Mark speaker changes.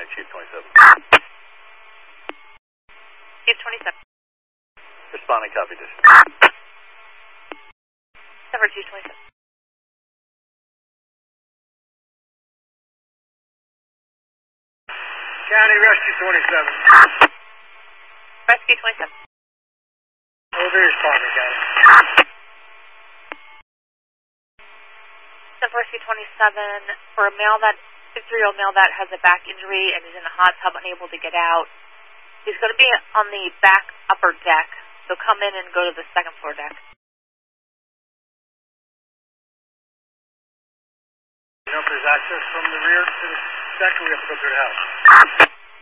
Speaker 1: Chief 27.
Speaker 2: Chief 27.
Speaker 1: Responding, copy this.
Speaker 2: Number Chief 27.
Speaker 3: County Rescue 27.
Speaker 2: Rescue 27.
Speaker 3: Over responding, County.
Speaker 2: Number Rescue 27, for a male that, 53-year-old male that has a back injury and is in a hot tub unable to get out. He's going to be on the back upper deck, so come in and go to the second floor deck.
Speaker 3: You know if there's access from the rear to the deck, or we have to go through the house?